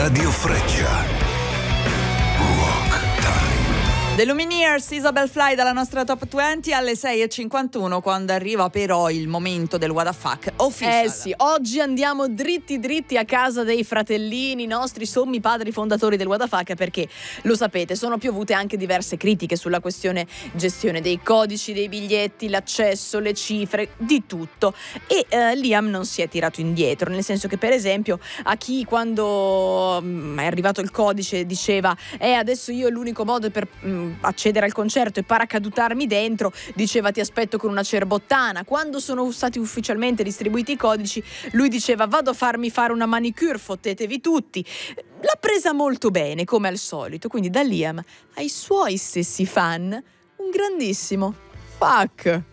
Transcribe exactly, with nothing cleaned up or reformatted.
Radio Freccia. The Lumineers, Isabel Fly dalla nostra Top venti alle sei e cinquantuno, quando arriva però il momento del What the Fuck official. Eh sì, oggi andiamo dritti dritti a casa dei fratellini, nostri sommi padri fondatori del What the Fuck, perché lo sapete, sono piovute anche diverse critiche sulla questione gestione dei codici, dei biglietti, l'accesso, le cifre, di tutto. E eh, Liam non si è tirato indietro, nel senso che per esempio a chi quando mh, è arrivato il codice diceva eh adesso io l'unico modo per mh, accedere al concerto e paracadutarmi dentro, diceva ti aspetto con una cerbottana. Quando sono stati ufficialmente distribuiti i codici, lui diceva vado a farmi fare una manicure, fottetevi tutti. L'ha presa molto bene, come al solito, quindi da Liam ai suoi stessi fan un grandissimo fuck.